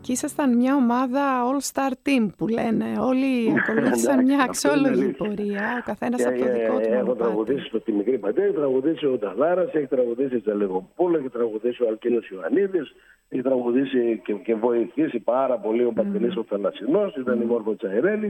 και ήσασταν μια ομάδα all-star team που λένε. Όλοι ακολούθησαν μια αξιόλογη πορεία, ο καθένας από το δικό του. Έχω τραγουδήσει στο Τη Μικρή Πατρίδα, έχει τραγουδήσει ο Ταδάρας, έχει τραγουδήσει η Τζαλεγοπούλου, έχει τραγουδήσει ο Αλκίνος Ιωαννίδης, έχει τραγουδήσει και βοηθήσει πάρα πολύ ο Παντελής ο Θαλασσινός, ήταν η Μόρφο Τσαϊρέλη.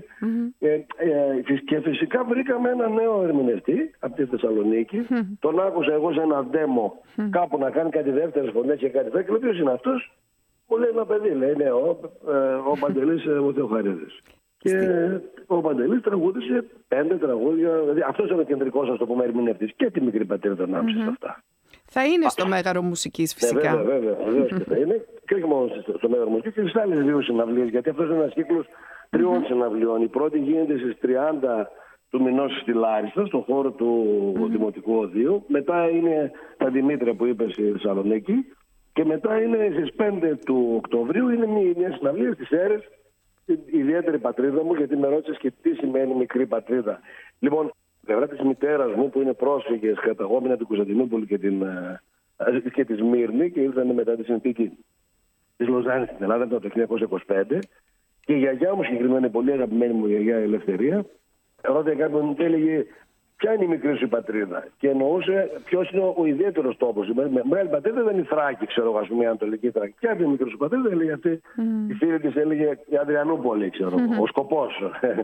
Και φυσικά βρήκαμε ένα νέο ερμηνευτή από τη Θεσσαλονίκη. Τον άκουσα εγώ σε ένα demo κάπου να κάνει κάτι δεύτερες φωνές και κάτι τέτοιο. Ποιος είναι αυτός? Μου λέει ένα παιδί, λέει, ναι, ο Παντελής ο Θεοχαρίδης. Και ο Παντελής τραγούδισε 5 τραγούδια, δηλαδή αυτός ήταν ο κεντρικός, ας το πούμε, ερμηνευτής, και Τη Μικρή Πατρίδα τον άκουσε σε αυτά. Θα είναι στο Μέγαρο Μουσικής φυσικά. Βέβαια, και θα είναι. Και όχι μόνο στο Μέγαρο Μουσικής, και στις άλλες 2 συναυλίες, γιατί αυτός είναι ένας κύκλος 3 συναυλιών. Η πρώτη γίνεται στις 30 του μηνός στη Λάρισσα, στον χώρο του Δημοτικού Οδείου. Μετά είναι τα Δημήτρια που είπε στη Θεσσαλονίκη. Και μετά είναι στις 5 του Οκτωβρίου, είναι μια συναυλία στις Σέρρες, η ιδιαίτερη πατρίδα μου, γιατί με ρώτησες και τι σημαίνει μικρή πατρίδα. Λοιπόν, πλευρά της μητέρας μου που είναι πρόσφυγες, καταγόμενοι από την Κωνσταντινούπολη και τη Σμύρνη, και ήρθαν μετά τη συνθήκη της Λοζάνης στην Ελλάδα το 1925. Και η γιαγιά μου συγκεκριμένα, η πολύ αγαπημένη μου γιαγιά Ελευθερία, ρώτησε κάποιον και έλεγε: ποια είναι η μικρή σου πατρίδα? Και εννοούσε ποιος είναι ο ιδιαίτερος τόπος. Η μεγάλη πατρίδα δεν είναι η Θράκη, ξέρω εγώ, η Ανατολική Θράκη. Ποια είναι η μικρή σου πατρίδα? Έλεγε αυτή. Η φίλη της έλεγε η Αδριανούπολη, ξέρω εγώ, ο Σκοπός.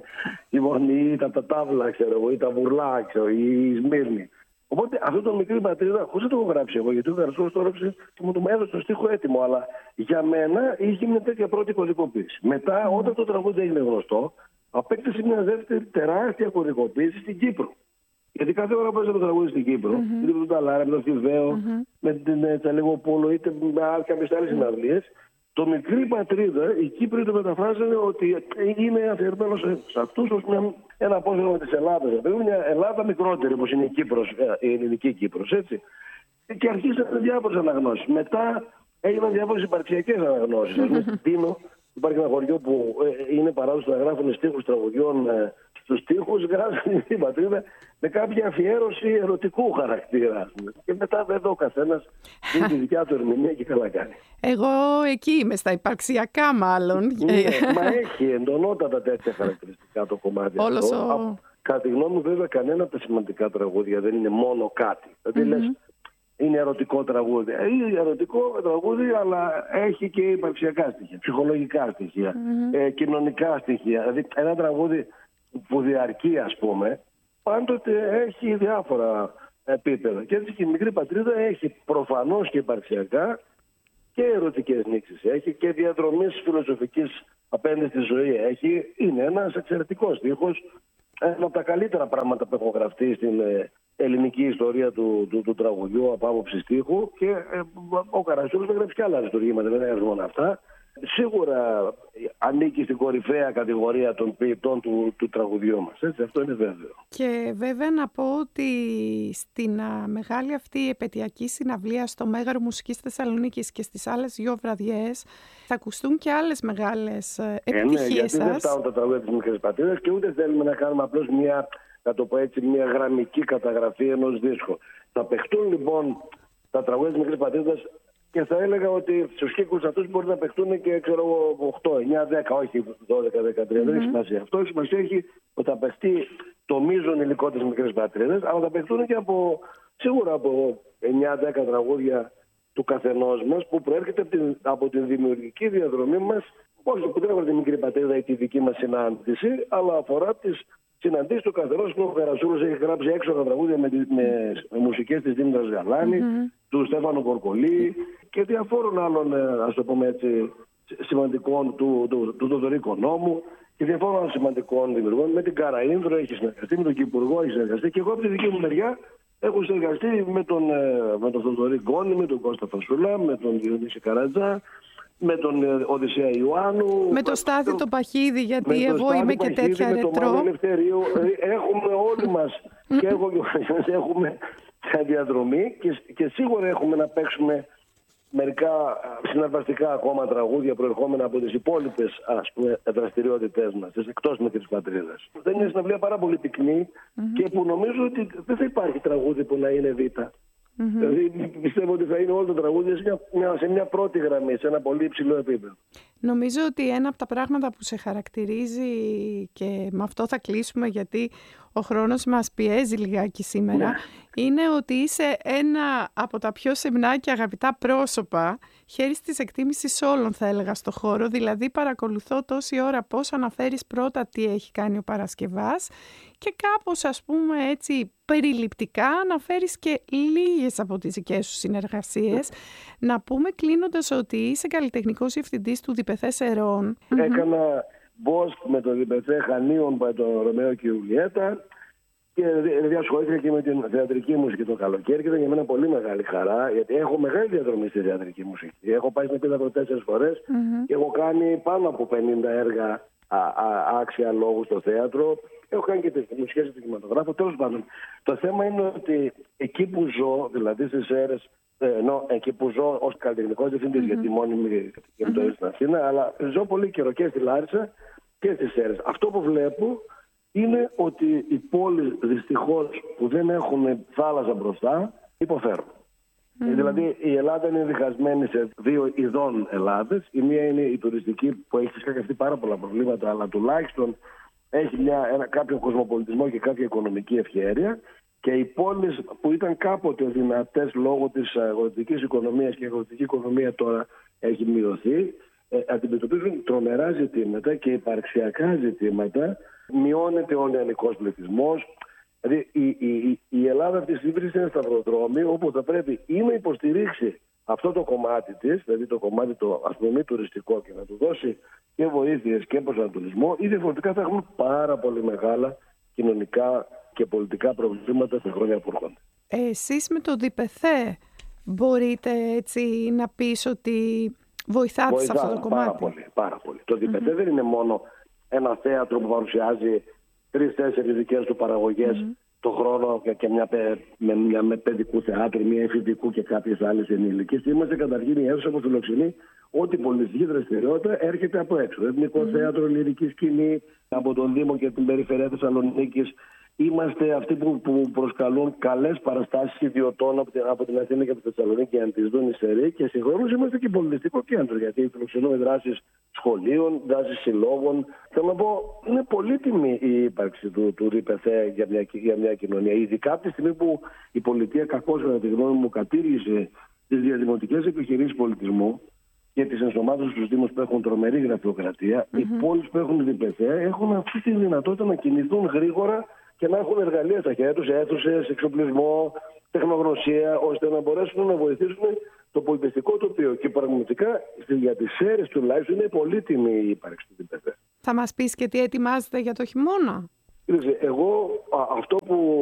Ή τα Τάβλα, ξέρω εγώ, ή τα Βουρλά, ξέρω, ή η Σμύρνη. Οπότε αυτό το μικρή πατρίδα, χωρίς να το έχω γράψει εγώ, γιατί ο Γαρσός το έγραψε και μου το έδωσε το στίχο έτοιμο, αλλά για μένα είχε μια τέτοια πρώτη κωδικοποίηση. Μετά, όταν το τραγούδι έγινε γνωστό, απέκτησε μια δεύτερη τεράστια κωδικοποίηση στην Κύπρο. Γιατί κάθε ώρα που έζαμε το τραγούδι στην Κύπρο, είτε με τον Ταλάρα, με τον Φιβαίο, με την Τσαλεγοπούλου, είτε με κάποιες άλλες συναυλίες, το μικρή πατρίδα, οι Κύπροι το μεταφράζανε ότι είναι αφιερωμένο σε αυτούς ως ένα απόσπασμα της Ελλάδας. Μια Ελλάδα μικρότερη, όπως είναι η Κύπρος, η ελληνική Κύπρος, έτσι. Και αρχίσαν διάφορες αναγνώσεις. Μετά έγιναν διάφορες υπαρξιακές αναγνώσεις. Στην Τίνο υπάρχει ένα χωριό που είναι παράδοση να γράφουν στίχους τραγουδιών. Στους στίχους γράφουν την πατρίδα με κάποια αφιέρωση ερωτικού χαρακτήρα. Και μετά βέβαια ο καθένας είναι τη δικιά του ερμηνεία και καλά κάνει. Εγώ εκεί είμαι, στα υπαρξιακά μάλλον. Μα έχει εντονότατα τέτοια χαρακτηριστικά το κομμάτι αυτό. Κατά τη γνώμη μου βέβαια κανένα από τα σημαντικά τραγούδια δεν είναι μόνο κάτι. Δηλαδή λες, είναι ερωτικό τραγούδι. Είναι ερωτικό τραγούδι, αλλά έχει και υπαρξιακά στοιχεία, ψυχολογικά στοιχεία, κοινωνικά στοιχεία. Δηλαδή ένα τραγούδι που διαρκεί, ας πούμε, πάντοτε έχει διάφορα επίπεδα. Και έτσι και η μικρή πατρίδα έχει προφανώς και υπαρξιακά και ερωτικές νήξεις. Έχει και διαδρομής φιλοσοφικής απέναντι στη ζωή. Είναι ένας εξαιρετικός στίχος. Ένα από τα καλύτερα πράγματα που έχουν γραφτεί στην ελληνική ιστορία του τραγουδιού από άποψη στίχου. Και ο Καρασιόλης θα γράψει και άλλα λειτουργήματα, δεν είναι μόνο αυτά. Σίγουρα ανήκει στην κορυφαία κατηγορία των ποιητών του τραγουδιού μας. Έτσι, αυτό είναι βέβαιο. Και βέβαια να πω ότι στην μεγάλη αυτή επαιτειακή συναυλία στο Μέγαρο Μουσικής Θεσσαλονίκης και στις άλλες 2 βραδιές θα ακουστούν και άλλες μεγάλες επιτυχίες σας. Γιατί δεν φτάνουν τα τραγούδια της Μικρής Πατρίδας και ούτε θέλουμε να κάνουμε απλώς μια, να το πω έτσι, μια γραμμική καταγραφή ενός δίσκου. Θα παιχτούν λοιπόν τα τραγούδια της Μικρής Πατρίδας. Και θα έλεγα ότι στους κύκλους αυτούς μπορεί να παιχτούν και 8, 9, 10, όχι 12, 13. Δεν έχει σημασία. Αυτό έχει σημασία ότι θα παιχτεί το μείζον υλικό της Μικρής Πατρίδας, αλλά θα παιχτούν και σίγουρα από 9-10 τραγούδια του καθενός μας που προέρχεται από την δημιουργική διαδρομή μας. Όχι που δεν αφορά τη Μικρή Πατρίδα ή τη δική μας συνάντηση, αλλά αφορά τις συναντήσεις του καθενός. Ο Καρασούλος έχει γράψει έξοδα τραγούδια με μουσικές της Δήμητρας Γαλάνη, του Στέφανου Κορκολή και διαφόρων άλλων, ας το πούμε έτσι, σημαντικών του Θοδωρή Οικονόμου και διαφόρων άλλων σημαντικών δημιουργών. Με την Καραΐνδρο έχει συνεργαστεί, με τον Κυπουργό έχει συνεργαστεί και εγώ από τη δική μου μεριά έχω συνεργαστεί με τον Θοδωρή Γκόνη, με τον Κώστα Φασούλα, με τον Διονύση Καρατζά, με τον Οδυσσέα Ιωάννου. Με τον Στάθη τον Παχίδη, γιατί εγώ είμαι και τέτοια ρετρό. Με τον Μάνο Ελευθερίου. Έχουμε όλοι μας και εγώ και ο Χριστιανός έχουμε διαδρομή και σίγουρα έχουμε να παίξουμε μερικά συναρπαστικά ακόμα τραγούδια προερχόμενα από τις υπόλοιπες δραστηριότητές μας, εκτός με τις πατρίδες. Δεν είναι μια συναυλία πάρα πολύ πυκνή και που νομίζω ότι δεν θα υπάρχει τραγούδι που να είναι β'. Δηλαδή πιστεύω ότι θα είναι όλα τα τραγούδια σε μια πρώτη γραμμή, σε ένα πολύ υψηλό επίπεδο. Νομίζω ότι ένα από τα πράγματα που σε χαρακτηρίζει, και με αυτό θα κλείσουμε γιατί ο χρόνος μας πιέζει λιγάκι σήμερα, είναι ότι είσαι ένα από τα πιο σεμνά και αγαπητά πρόσωπα, χέρι της εκτίμησης όλων θα έλεγα στο χώρο, δηλαδή παρακολουθώ τόση ώρα πώς αναφέρεις πρώτα τι έχει κάνει ο Παρασκευάς και κάπως ας πούμε έτσι περιληπτικά αναφέρεις και λίγες από τις δικές σου συνεργασίες. Να πούμε κλείνοντας ότι είσαι καλλιτεχνικός διευθυντής του Διπεθέ Σερών. Έκανα μπόσκ με το Διπεθέ Χανίων, με τον Ρωμαίο και Ιουλιέτα, και διασχολήθηκα και με την θεατρική μουσική το καλοκαίρι και ήταν για μένα πολύ μεγάλη χαρά, γιατί έχω μεγάλη διαδρομή στη θεατρική μουσική. Έχω πάει στην Επίδαυρο 4 φορές και έχω κάνει πάνω από 50 έργα άξια λόγου στο θέατρο. Έχω κάνει και τις μουσικές του κινηματογράφου. Τέλος πάντων, το θέμα είναι ότι εκεί που ζω, δηλαδή στις Σέρρες, εκεί που ζω ως καλλιτεχνικός διευθυντής, γιατί μόνιμη κατοικία στην Αθήνα, αλλά ζω πολύ καιρό και στη Λάρισα και στις Σέρρες. Αυτό που βλέπω είναι ότι οι πόλεις δυστυχώς που δεν έχουν θάλασσα μπροστά υποφέρουν. Δηλαδή η Ελλάδα είναι διχασμένη σε δύο ειδών Ελλάδες. Η μία είναι η τουριστική που έχει φυσικά και αυτή πάρα πολλά προβλήματα, αλλά τουλάχιστον έχει κάποιο κοσμοπολιτισμό και κάποια οικονομική ευχέρεια. Και οι πόλεις που ήταν κάποτε δυνατές λόγω της αγροτικής οικονομίας, και η αγροτική οικονομία τώρα έχει μειωθεί, αντιμετωπίζουν τρομερά ζητήματα και υπαρξιακά ζητήματα. Μειώνεται ο νεανικός πληθυσμός. Δηλαδή η Ελλάδα αυτή τη στιγμή βρίσκεται σε ένα σταυροδρόμι όπου θα πρέπει ή να υποστηρίξει αυτό το κομμάτι της, δηλαδή το κομμάτι το ας πούμε μη τουριστικό, και να του δώσει και βοήθειες και προσανατολισμό, ή διαφορετικά θα έχουμε πάρα πολύ μεγάλα κοινωνικά και πολιτικά προβλήματα στα χρόνια που έρχονται. Εσείς με το Διπεθέ μπορείτε έτσι να πεις ότι βοηθάτε σε αυτό το κομμάτι? Πάρα πολύ. Το Διπεθέ δεν είναι μόνο ένα θέατρο που παρουσιάζει 3-4 δικές του παραγωγές το χρόνο και μια παιδικού θεάτρου, μια εφηβικού και κάποιες άλλες ενήλικες. Είμαστε καταρχήν η αίθουσα που φιλοξενεί ό,τι πολιτική δραστηριότητα έρχεται από έξω. Εθνικό θέατρο, λυρική σκηνή, από τον Δήμο και την περιφερεια Θεσσαλονίκης. Είμαστε αυτοί που προσκαλούν καλές παραστάσεις ιδιωτών από την Αθήνα και από τη Θεσσαλονίκη για να τις δουν οι Σερροί, και συγχρόνως είμαστε και πολιτιστικό κέντρο, γιατί φιλοξενούμε δράσεις σχολείων, δράσεις συλλόγων. Θέλω να πω, είναι πολύτιμη η ύπαρξη του Διπεθέ για μια κοινωνία. Ειδικά από τη στιγμή που η πολιτεία, κακώς κατά τη γνώμη μου, κατήργησε τις διαδημοτικές επιχειρήσεις πολιτισμού και τις ενσωμάτωσης στους Δήμους που έχουν τρομερή γραφειοκρατία. Οι πόλεις που έχουν Διπεθέ έχουν αυτή τη δυνατότητα να κινηθούν γρήγορα και να έχουν εργαλεία στα χέρια τους, αίθουσες, εξοπλισμό, τεχνογνωσία, ώστε να μπορέσουν να βοηθήσουν το πολιτιστικό τοπίο. Και πραγματικά για τις Σέρρες τουλάχιστον είναι πολύτιμη η ύπαρξη του Διπεθέ. Θα μας πεις και τι ετοιμάζετε για το χειμώνα? Εγώ αυτό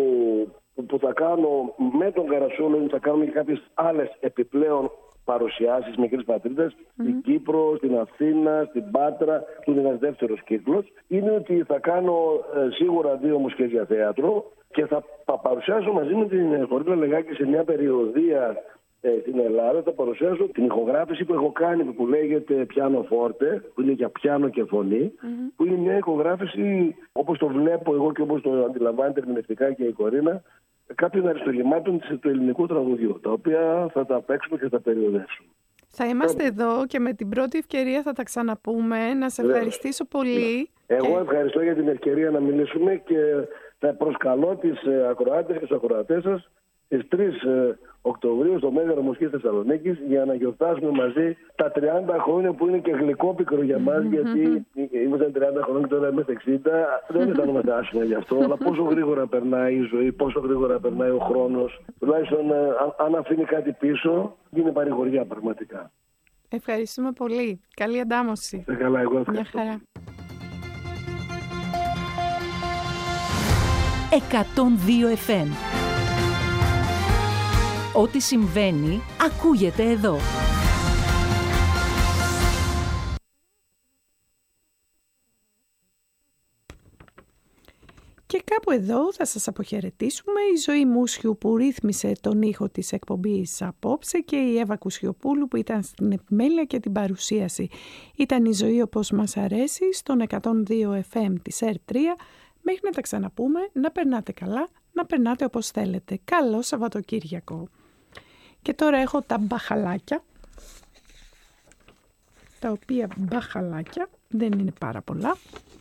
που θα κάνω με τον Καρασόλο, θα κάνουμε και κάποιες άλλες επιπλέον παρουσιάσεις μικρής πατρίδας στην Κύπρο, στην Αθήνα, στην Πάτρα, που είναι ένας δεύτερος κύκλος, είναι ότι θα κάνω σίγουρα 2 μουσικές για θέατρο και θα παρουσιάσω μαζί με την Κορίνα Λεγάκη σε μια περιοδεία στην Ελλάδα. Θα παρουσιάσω την ηχογράφηση που έχω κάνει, που λέγεται Πιάνο Φόρτε, που είναι για πιάνο και φωνή, που είναι μια ηχογράφηση όπως το βλέπω εγώ και όπως το αντιλαμβάνεται ερμηνευτικά και η Κορίνα, κάποιων αριστολημάτων του ελληνικού τραγουδιού, τα οποία θα τα παίξουμε και θα τα περιοδεύσουμε. Θα είμαστε εδώ και με την πρώτη ευκαιρία θα τα ξαναπούμε. Να σε ευχαριστήσω πολύ. Εγώ ευχαριστώ για την ευκαιρία να μιλήσουμε και θα προσκαλώ τις ακροάτες και τους ακροατές σας στις 3 Οκτωβρίου στο Μέγαρο Μουσικής Θεσσαλονίκης για να γιορτάσουμε μαζί τα 30 χρόνια που είναι και γλυκόπικρο για μας, γιατί ήμασταν 30 χρόνια και τώρα είμαστε 60. Δεν αισθανόμαστε άσχημα γι' αυτό, αλλά πόσο γρήγορα περνάει η ζωή, πόσο γρήγορα περνάει ο χρόνος. Τουλάχιστον αν αφήνει κάτι πίσω, είναι παρηγοριά πραγματικά. Ευχαριστούμε πολύ. Καλή αντάμωση. Καλά, εγώ ευχαριστώ. Μια χαρά. 102 FM. Ό,τι συμβαίνει, ακούγεται εδώ. Και κάπου εδώ θα σας αποχαιρετήσουμε. Η Ζωή Μούσιου που ρύθμισε τον ήχο της εκπομπής απόψε και η Εύα Κουσιοπούλου που ήταν στην επιμέλεια και την παρουσίαση. Ήταν η Ζωή όπως μας αρέσει στον 102 FM της R3. Μέχρι να τα ξαναπούμε, να περνάτε καλά, να περνάτε όπως θέλετε. Καλό Σαββατοκύριακο. Και τώρα έχω τα μπαχαλάκια, τα οποία μπαχαλάκια δεν είναι πάρα πολλά.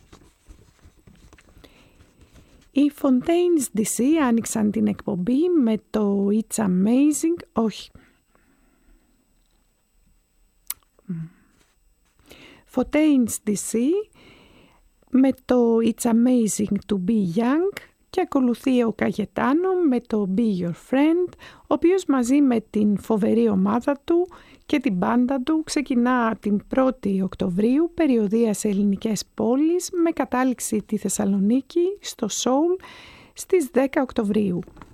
Οι Fontaines DC άνοιξαν την εκπομπή με το It's Amazing, όχι. Fontaines DC με το It's Amazing to be Young και ακολουθεί ο Καγετάνο με το Be Your Friend, ο οποίος μαζί με την φοβερή ομάδα του και την μπάντα του ξεκινά την 1η Οκτωβρίου περιοδεία σε ελληνικές πόλεις με κατάληξη τη Θεσσαλονίκη στο Soul στις 10 Οκτωβρίου.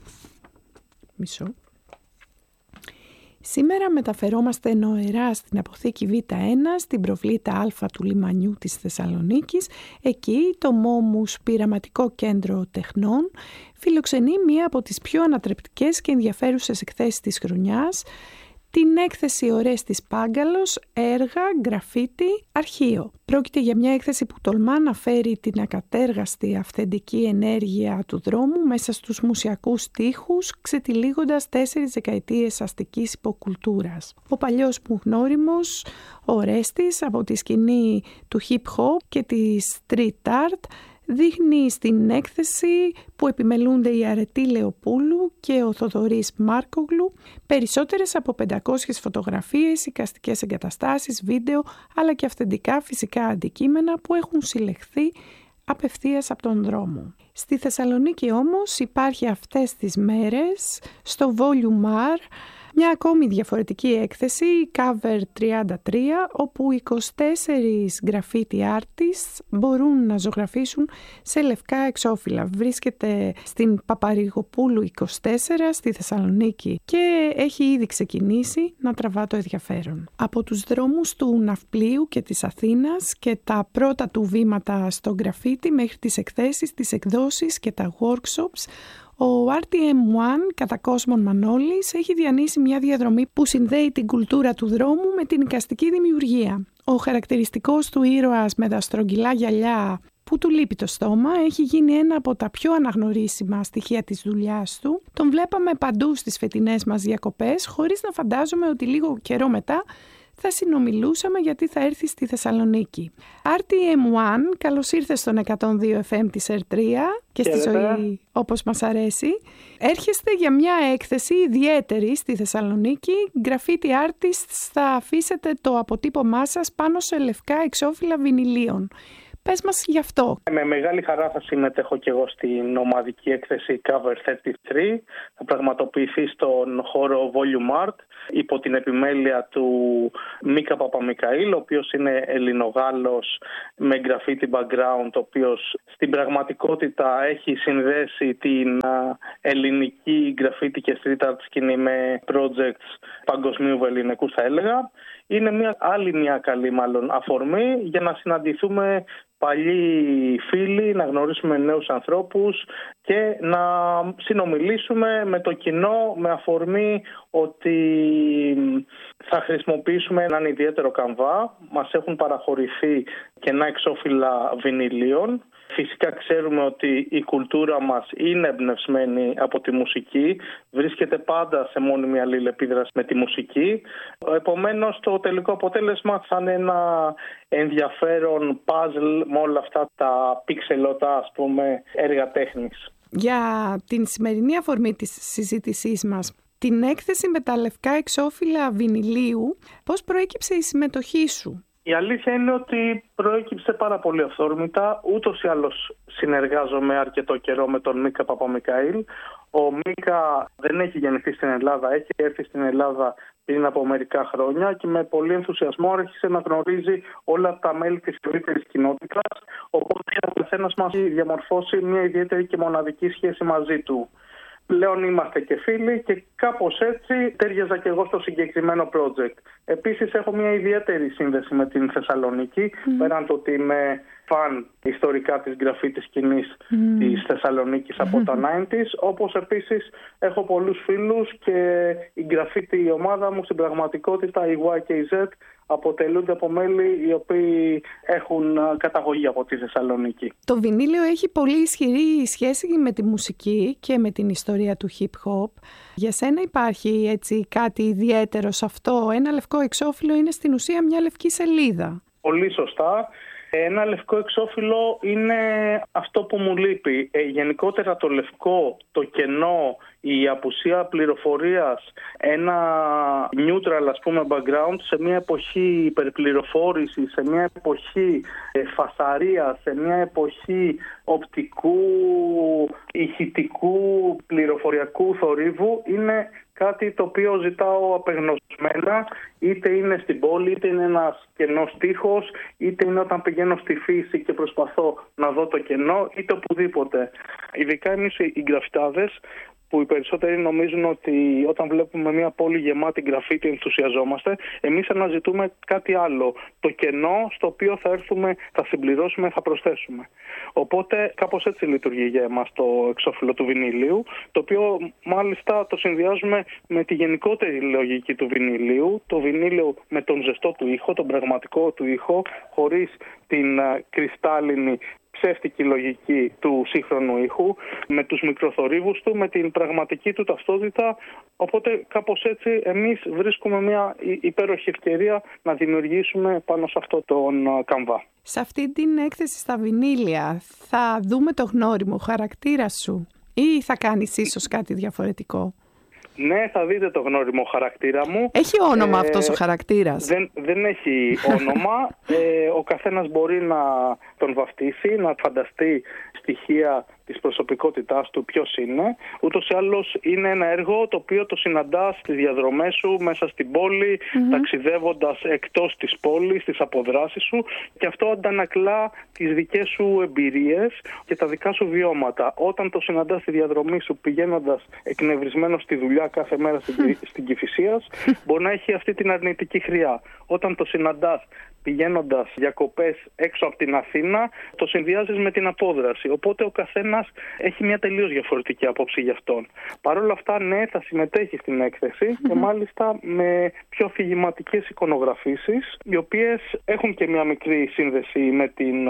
Σήμερα μεταφερόμαστε νοερά στην αποθήκη Β1, στην προβλήτα Α του λιμανιού της Θεσσαλονίκης. Εκεί το Μόμους Πειραματικό Κέντρο Τεχνών φιλοξενεί μία από τις πιο ανατρεπτικές και ενδιαφέρουσες εκθέσεις της χρονιάς, την έκθεση Ορέστης Πάγκαλος, έργα, γκραφίτι, αρχείο. Πρόκειται για μια έκθεση που τολμά να φέρει την ακατέργαστη αυθεντική ενέργεια του δρόμου μέσα στους μουσιακούς τοίχους, ξετυλίγοντας 4 δεκαετίες αστικής υποκουλτούρας. Ο παλιός μου γνώριμος, ο Ορέστης, από τη σκηνή του hip hop και τη street art, δείχνει στην έκθεση που επιμελούνται η Αρετή Λεοπούλου και ο Θοδωρής Μάρκογλου περισσότερες από 500 φωτογραφίες, εικαστικές εγκαταστάσεις, βίντεο αλλά και αυθεντικά φυσικά αντικείμενα που έχουν συλλεχθεί απευθείας από τον δρόμο. Στη Θεσσαλονίκη όμως υπάρχει αυτές τις μέρες στο Volume R μια ακόμη διαφορετική έκθεση, Cover 33, όπου 24 graffiti artists μπορούν να ζωγραφίσουν σε λευκά εξώφυλλα. Βρίσκεται στην Παπαρηγοπούλου 24 στη Θεσσαλονίκη και έχει ήδη ξεκινήσει να τραβά το ενδιαφέρον. Από τους δρόμους του Ναυπλίου και της Αθήνας και τα πρώτα του βήματα στο graffiti μέχρι τις εκθέσεις, τις εκδόσεις και τα workshops, ο RTM1 κατά Κόσμον Μανώλης έχει διανύσει μια διαδρομή που συνδέει την κουλτούρα του δρόμου με την εικαστική δημιουργία. Ο χαρακτηριστικός του ήρωας με τα στρογγυλά γυαλιά που του λείπει το στόμα έχει γίνει ένα από τα πιο αναγνωρίσιμα στοιχεία της δουλειάς του. Τον βλέπαμε παντού στις φετινές μας διακοπές, χωρίς να φαντάζομαι ότι λίγο καιρό μετά θα συνομιλούσαμε γιατί θα έρθει στη Θεσσαλονίκη. RTM1, καλώς ήρθες στον 102 FM της R3 και στη ζωή όπως μας αρέσει. Έρχεστε για μια έκθεση ιδιαίτερη στη Θεσσαλονίκη. Graffiti artists θα αφήσετε το αποτύπωμά σας πάνω σε λευκά εξώφυλλα βινιλίων. Πες μας γι' αυτό. Με μεγάλη χαρά θα συμμετέχω και εγώ στην ομαδική έκθεση Cover 33. Θα πραγματοποιηθεί στον χώρο Volume Art υπό την επιμέλεια του Μίκα Παπαμικαήλ, ο οποίος είναι Ελληνογάλλος με graffiti background, ο οποίος στην πραγματικότητα έχει συνδέσει την ελληνική graffiti και street art σκηνή με projects παγκοσμίου ελληνικού, θα έλεγα. Είναι μια καλή αφορμή για να συναντηθούμε παλιοί φίλοι, να γνωρίσουμε νέους ανθρώπους και να συνομιλήσουμε με το κοινό με αφορμή ότι θα χρησιμοποιήσουμε έναν ιδιαίτερο καμβά. Μας έχουν παραχωρηθεί κενά εξώφυλλα βινιλίων. Φυσικά ξέρουμε ότι η κουλτούρα μας είναι εμπνευσμένη από τη μουσική, βρίσκεται πάντα σε μόνιμη αλληλεπίδραση με τη μουσική. Επομένως το τελικό αποτέλεσμα θα είναι ένα ενδιαφέρον puzzle με όλα αυτά τα πιξελωτά έργα τέχνης. Για την σημερινή αφορμή της συζήτησής μας, την έκθεση με τα λευκά εξώφυλλα βινιλίου, πώς προέκυψε η συμμετοχή σου? Η αλήθεια είναι ότι προέκυψε πάρα πολύ αυθόρμητα. Ούτως ή άλλως συνεργάζομαι αρκετό καιρό με τον Μίκα Παπαμικαήλ. Ο Μίκα δεν έχει γεννηθεί στην Ελλάδα, έχει έρθει στην Ελλάδα πριν από μερικά χρόνια και με πολύ ενθουσιασμό άρχισε να γνωρίζει όλα τα μέλη της ευρύτερης κοινότητας. Οπότε ο καθένας μας έχει διαμορφώσει μια ιδιαίτερη και μοναδική σχέση μαζί του. Πλέον είμαστε και φίλοι και κάπως έτσι τέριαζα και εγώ στο συγκεκριμένο project. Επίσης έχω μια ιδιαίτερη σύνδεση με την Θεσσαλονίκη, πέραν το ότι είμαι φαν ιστορικά της graffiti σκηνής της Θεσσαλονίκης από τα 90s, όπως επίσης έχω πολλούς φίλους και η graffiti ομάδα μου στην πραγματικότητα, η YKZ, αποτελούνται από μέλη οι οποίοι έχουν καταγωγή από τη Θεσσαλονίκη. Το βινίλιο έχει πολύ ισχυρή σχέση με τη μουσική και με την ιστορία του hip hop. Για σένα υπάρχει έτσι κάτι ιδιαίτερο σε αυτό? Ένα λευκό εξώφυλλο είναι στην ουσία μια λευκή σελίδα. Πολύ σωστά. Ένα λευκό εξώφυλλο είναι αυτό που μου λείπει. Γενικότερα το λευκό, το κενό, η απουσία πληροφορίας, ένα neutral ας πούμε background σε μια εποχή υπερπληροφόρηση, σε μια εποχή φασαρίας, σε μια εποχή οπτικού, ηχητικού, πληροφοριακού θορύβου είναι κάτι το οποίο ζητάω απεγνωσμένα, είτε είναι στην πόλη, είτε είναι ένας κενός τείχος, είτε είναι όταν πηγαίνω στη φύση και προσπαθώ να δω το κενό, είτε οπουδήποτε. Ειδικά εμείς οι γκραφιτάδες, που οι περισσότεροι νομίζουν ότι όταν βλέπουμε μια πόλη γεμάτη γκραφίτι ενθουσιαζόμαστε, εμείς αναζητούμε κάτι άλλο. Το κενό στο οποίο θα έρθουμε, θα συμπληρώσουμε, θα προσθέσουμε. Οπότε κάπως έτσι λειτουργεί για εμάς το εξώφυλλο του βινιλίου, το οποίο μάλιστα το συνδυάζουμε με τη γενικότερη λογική του βινιλίου, το βινίλιο με τον ζεστό του ήχο, τον πραγματικό του ήχο, χωρίς την κρυστάλλινη ψεύτικη λογική του σύγχρονου ήχου, με τους μικροθορύβους του, με την πραγματική του ταυτότητα. Οπότε κάπως έτσι εμείς βρίσκουμε μια υπέροχη ευκαιρία να δημιουργήσουμε πάνω σε αυτό τον καμβά. Σε αυτή την έκθεση στα βινίλια θα δούμε το γνώριμο χαρακτήρα σου ή θα κάνεις ίσως κάτι διαφορετικό? Ναι, θα δείτε το γνώριμο χαρακτήρα μου. Έχει όνομα αυτός ο χαρακτήρας? Δεν έχει όνομα. Ο καθένας μπορεί να τον βαφτίσει, να φανταστεί στοιχεία της προσωπικότητάς του ποιος είναι. Ούτως ή άλλως είναι ένα έργο το οποίο το συναντάς στις διαδρομές σου, μέσα στην πόλη, ταξιδεύοντας εκτός της πόλης, στις αποδράσεις σου, και αυτό αντανακλά τις δικές σου εμπειρίες και τα δικά σου βιώματα. Όταν το συναντάς στη διαδρομή σου πηγαίνοντας εκνευρισμένος στη δουλειά κάθε μέρα στην Κηφισίας, μπορεί να έχει αυτή την αρνητική χρειά. Όταν το συναντάς πηγαίνοντας διακοπές έξω από την Αθήνα, το συνδυάζεις με την απόδραση. Οπότε ο καθένας έχει μια τελείως διαφορετική άποψη γι' αυτόν. Παρ' όλα αυτά, ναι, θα συμμετέχει στην έκθεση και μάλιστα με πιο αφηγηματικές εικονογραφήσεις, οι οποίες έχουν και μια μικρή σύνδεση με την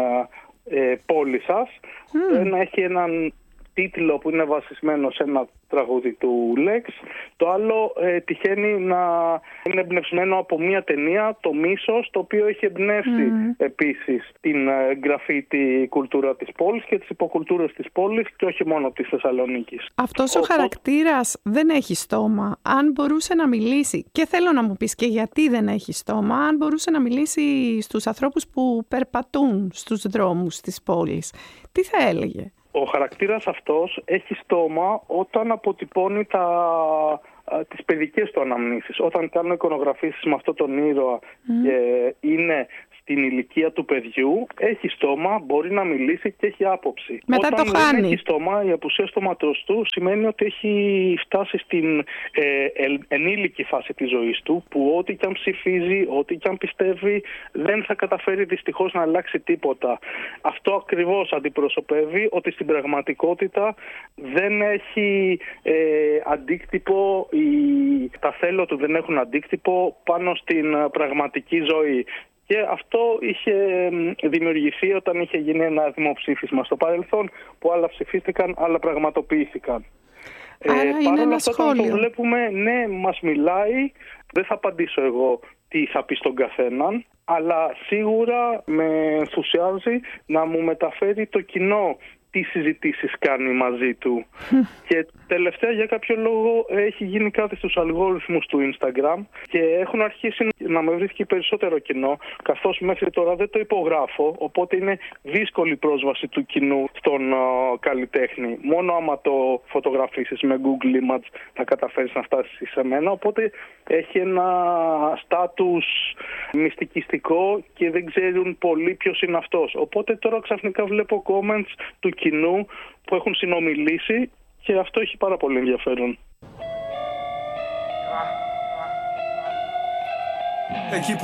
πόλη σας. Ένα έχει έναν τίτλο που είναι βασισμένο σε ένα τραγούδι του Lex. Το άλλο τυχαίνει να είναι εμπνευσμένο από μια ταινία, το Μίσος, το οποίο έχει εμπνεύσει επίσης την γκραφίτι κουλτούρα της πόλης και τις υποκουλτούρες της πόλης και όχι μόνο της Θεσσαλονίκης. Αυτός ο χαρακτήρας δεν έχει στόμα. Αν μπορούσε να μιλήσει, και θέλω να μου πεις και γιατί δεν έχει στόμα, αν μπορούσε να μιλήσει στους ανθρώπους που περπατούν στους δρόμους της πόλης, τι θα έλεγε? Ο χαρακτήρας αυτός έχει στόμα όταν αποτυπώνει τις παιδικές του αναμνήσεις. Όταν κάνω εικονογραφήσεις με αυτόν τον ήρωα και είναι στην ηλικία του παιδιού, έχει στόμα, μπορεί να μιλήσει και έχει άποψη. Μετά όταν το χάνει. δεν έχει στόμα, η απουσία στόματος του σημαίνει ότι έχει φτάσει στην ενήλικη φάση της ζωής του, που ό,τι και αν ψηφίζει, ό,τι και αν πιστεύει, δεν θα καταφέρει δυστυχώς να αλλάξει τίποτα. Αυτό ακριβώς αντιπροσωπεύει ότι στην πραγματικότητα δεν έχει αντίκτυπο, τα θέλω του δεν έχουν αντίκτυπο πάνω στην πραγματική ζωή. Και αυτό είχε δημιουργηθεί όταν είχε γίνει ένα δημοψήφισμα στο παρελθόν, που άλλα ψηφίστηκαν, άλλα πραγματοποιήθηκαν. Είναι ένα σχόλιο. Όταν το βλέπουμε, ναι, μας μιλάει. Δεν θα απαντήσω εγώ τι θα πει στον καθέναν, αλλά σίγουρα με ενθουσιάζει να μου μεταφέρει το κοινό τι συζητήσεις κάνει μαζί του. Και τελευταία για κάποιο λόγο έχει γίνει κάτι στους αλγόριθμους του Instagram και έχουν αρχίσει να με βρίσκει περισσότερο κοινό, καθώς μέχρι τώρα δεν το υπογράφω, οπότε είναι δύσκολη πρόσβαση του κοινού στον καλλιτέχνη. Μόνο άμα το φωτογραφίσεις με Google Images θα καταφέρεις να φτάσεις σε μένα, οπότε έχει ένα στάτους μυστικιστικό και δεν ξέρουν πολλοί ποιος είναι αυτός. Οπότε τώρα ξαφνικά βλέπω comments του κοινού που έχουν συνομιλήσει και αυτό έχει πάρα πολύ ενδιαφέρον. Εκεί που